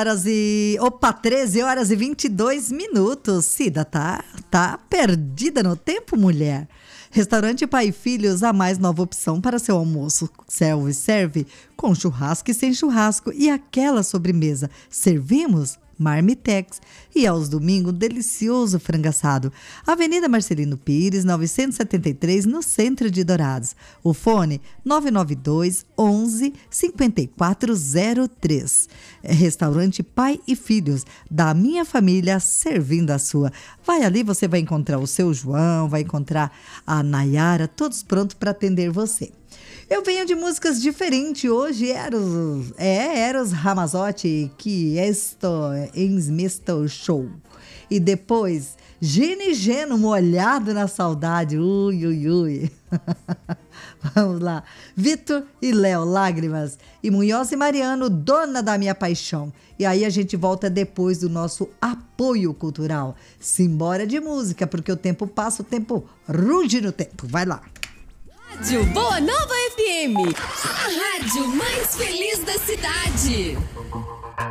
13 horas e 22 minutos. Cida, tá perdida no tempo, mulher. Restaurante Pai e Filhos, a mais nova opção para seu almoço. Self-serve com churrasco e sem churrasco e aquela sobremesa. Servimos Marmitex. E aos domingos, delicioso frango assado. Avenida Marcelino Pires, 973, no centro de Dourados. O fone 992 11 5403. Restaurante Pai e Filhos, da minha família servindo a sua. Vai ali, você vai encontrar o seu João, vai encontrar a Nayara, todos prontos para atender você. Eu venho de músicas diferentes hoje. Eros Ramazzotti, que estou em Misto Show. E depois, Gino e Geno, Molhado na Saudade. Ui, ui, ui. Vamos lá. Vitor e Léo, Lágrimas. E Munhoz e Mariano, Dona da Minha Paixão. E aí a gente volta depois do nosso apoio cultural. Simbora de música, porque o tempo passa, o tempo ruge no tempo. Vai lá. Rádio Boa Nova FM, a rádio mais feliz da cidade.